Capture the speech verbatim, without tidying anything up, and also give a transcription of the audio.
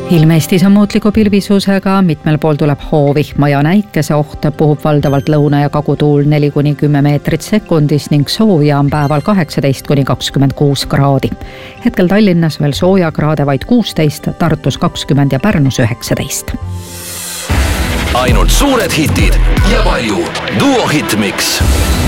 ilm Eestis on muutliku pilvisusega, mitmel pool tuleb hoovihma ja näikeseoht, puhub valdavalt lõuna- ja kagutuul neli kuni kümme meetrit sekundis ning sooja on päeval kaheksateist kuni kakskümmend kuus kraadi. Hetkel Tallinnas veel sooja kraade vaid kuusteist, Tartus kakskümmend ja Pärnus üheksateist. Ainult suured hitid ja palju Duo Hitmix.